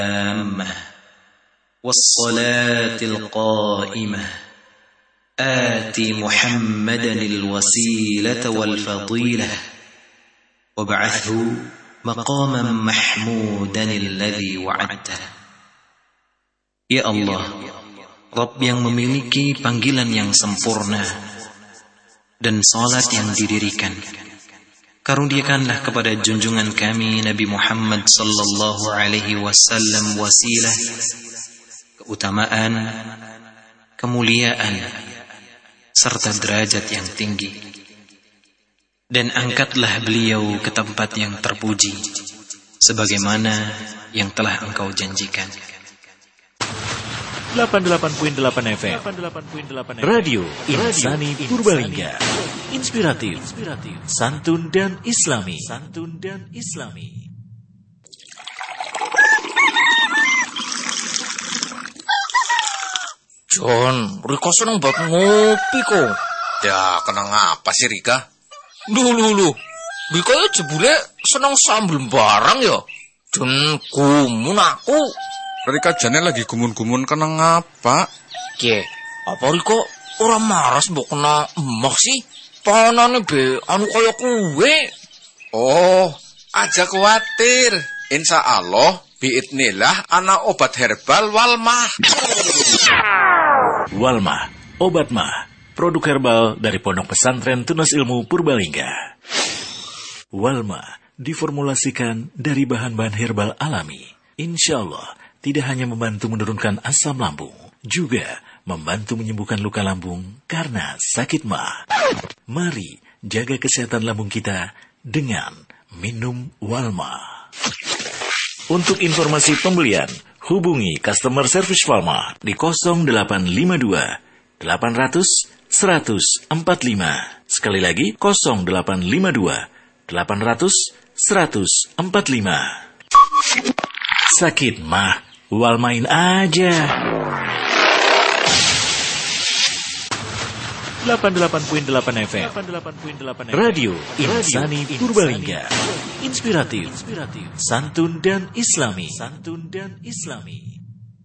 والصلاة القائمة آت محمدا الوسيلة والفضيلة وابعثه مقاما محمودا الذي وعدته. Ya Allah, Rabb yang memiliki panggilan yang sempurna dan salat yang didirikan, karuniakanlah kepada junjungan kami Nabi Muhammad sallallahu alaihi wasallam wasilah, keutamaan, kemuliaan, serta derajat yang tinggi. Dan angkatlah beliau ke tempat yang terpuji, sebagaimana yang telah Engkau janjikan. 88.8 FM Radio Insani Purbalingga. Inspiratif, santun dan islami. John, Rika seneng banget ngopi kok. Ya, kenang apa sih Rika? Lu. Rika ya jebule seneng sambel barang ya. Dan gumun aku. Rika jane lagi gumun-gumun kenang apa? Ke, apa Rika ora maras mbok kena emak sih? Panane be anu kaya kuwe. Oh, aja khawatir. Insya Allah biidnillah ana obat herbal Walmah. Walmah, obat mah, produk herbal dari Pondok Pesantren Tunas Ilmu Purbalingga. Walmah diformulasikan dari bahan-bahan herbal alami. Insya Allah tidak hanya membantu menurunkan asam lambung, juga membantu menyembuhkan luka lambung karena sakit mah. Mari jaga kesehatan lambung kita dengan minum Walmah. Untuk informasi pembelian, hubungi customer service Walmah di 0852 800 145. Sekali lagi 0852 800 145. Sakit mah, Walmain aja. 88.8 FM Radio Insani Purbalingga. Inspiratif, santun dan islami.